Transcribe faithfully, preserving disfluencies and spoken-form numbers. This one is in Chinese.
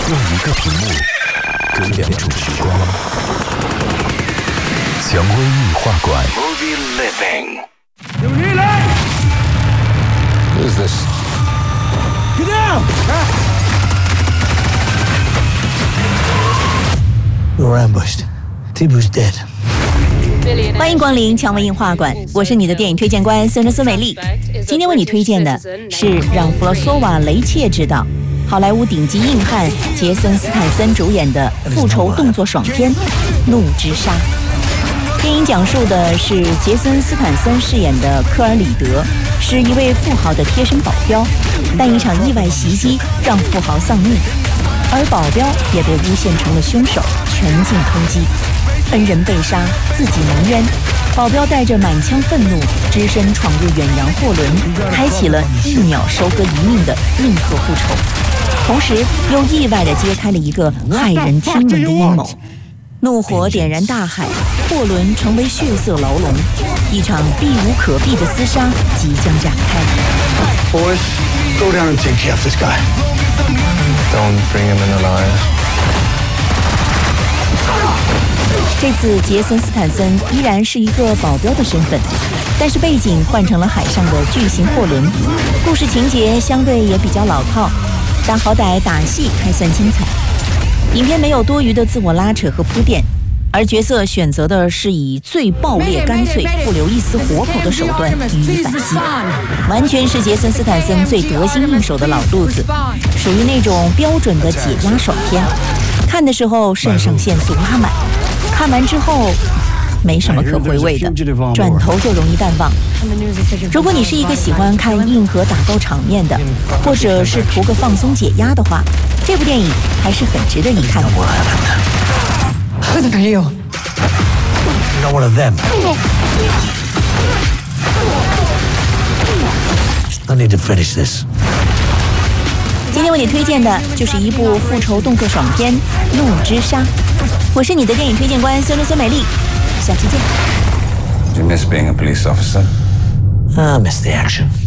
用一个屏幕跟两种时光。蔷薇映画馆。Movie Living。 有人来 Who is this? Get down! We were ambushed. Tibu's dead. 欢迎光临蔷薇映画馆，我是你的电影推荐官孙孙美丽。今天为你推荐的是让弗洛索瓦·雷切执导、好莱坞顶级硬汉杰森·斯坦森主演的复仇动作爽片《怒之沙》。电影讲述的是杰森·斯坦森饰演的科尔里德是一位富豪的贴身保镖，但一场意外袭击让富豪丧命，而保镖也被诬陷成了凶手，全境通缉。恩人被杀，自己蒙冤，保镖带着满腔愤怒，只身闯入远洋货轮，开启了一秒收割一命的硬核复仇，同时又意外地揭开了一个骇人听闻的阴谋。怒火点燃大海，货轮成为血色牢笼，一场避无可避的厮杀即将展开。 Boys, go down and take care of this guy. Don't bring him in alive. 这次杰森·斯坦森依然是一个保镖的身份，但是背景换成了海上的巨型货轮，故事情节相对也比较老套，但好歹打戏还算精彩。影片没有多余的自我拉扯和铺垫，而角色选择的是以最暴烈干脆、不留一丝活口的手段予以反击，完全是杰森·斯坦森最得心应手的老路子，属于那种标准的解压爽片。看的时候肾上腺素拉满，看完之后没什么可回味的，转头就容易淡忘。如果你是一个喜欢看硬核打斗场面的，或者是图个放松解压的话，这部电影还是很值得一看的。 Who the hell are you? Not one of them. I need to finish this. 今天为你推荐的就是一部复仇动作爽片《怒之沙》，我是你的电影推荐官孙孙美丽，下期见。 Do you miss being a police officer? I miss the action.